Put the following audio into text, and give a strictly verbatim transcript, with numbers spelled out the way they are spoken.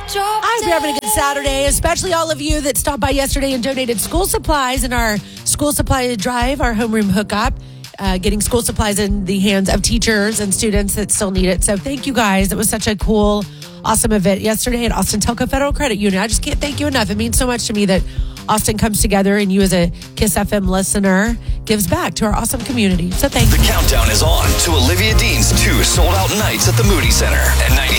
I hope you're having a good Saturday, especially all of you that stopped by yesterday and donated school supplies in our school supply drive, our homeroom hookup, uh, getting school supplies in the hands of teachers and students that still need it. So thank you guys. It was such a cool, awesome event yesterday at Austin Telco Federal Credit Union. I just can't thank you enough. It means so much to me that Austin comes together and you as a Kiss F M listener gives back to our awesome community. So thank you. The countdown is on to Olivia Dean's two sold-out nights at the Moody Center and ninety